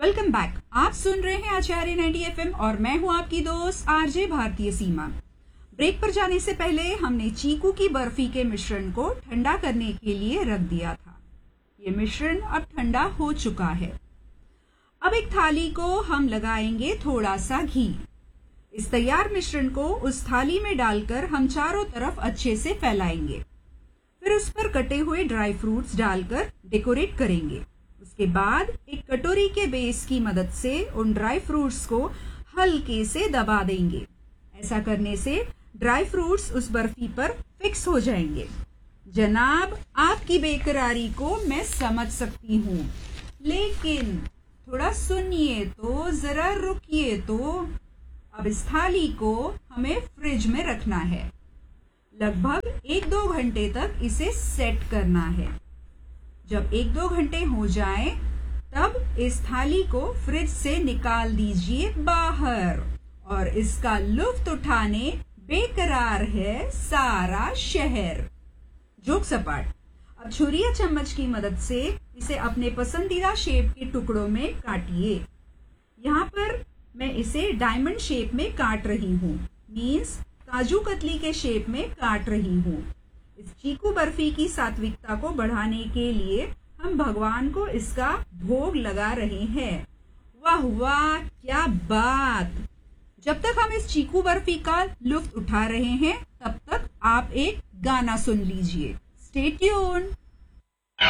Welcome back. आप सुन रहे हैं आचार्य 90 एफएम और मैं हूं आपकी दोस्त आरजे भारतीय सीमा। ब्रेक पर जाने से पहले हमने चीकू की बर्फी के मिश्रण को ठंडा करने के लिए रख दिया था। ये मिश्रण अब ठंडा हो चुका है। अब एक थाली को हम लगाएंगे थोड़ा सा घी। इस तैयार मिश्रण को उस थाली में डालकर हम चारों तरफ अच्छे से फैलाएंगे। फिर उस पर कटे हुए ड्राई फ्रूट्स डालकर डेकोरेट करेंगे। उसके बाद एक कटोरी के बेस की मदद से उन ड्राई फ्रूट्स को हल्के से दबा देंगे। ऐसा करने से ड्राई फ्रूट्स उस बर्फी पर फिक्स हो जाएंगे। जनाब, आपकी बेकरारी को मैं समझ सकती हूँ, लेकिन थोड़ा सुनिए तो, जरा रुकिए तो। अब इस थाली को हमें फ्रिज में रखना है। लगभग 1-2 घंटे तक इसे सेट करना है। जब 1-2 घंटे हो जाएं, तब इस थाली को फ्रिज से निकाल दीजिए बाहर और इसका लुत्फ उठाने बेकरार है सारा शहर। जोक सपाट। अब छुरी या चम्मच की मदद से इसे अपने पसंदीदा शेप के टुकड़ों में काटिए। यहाँ पर मैं इसे डायमंड शेप में काट रही हूँ, मीन्स काजू कतली के शेप में काट रही हूँ। इस चीकू बर्फी की सात्विकता को बढ़ाने के लिए हम भगवान को इसका भोग लगा रहे हैं। वाह वाह, क्या बात। जब तक हम इस चीकू बर्फी का लुत्फ उठा रहे हैं, तब तक आप एक गाना सुन लीजिए। Stay tuned.